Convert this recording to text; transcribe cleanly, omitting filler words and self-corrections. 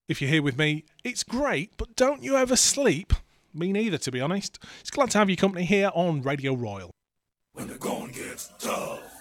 If you're here with me, it's great, but don't you ever sleep? Me neither, to be honest. It's glad to have your company here on Radio Royal. When the going gets tough.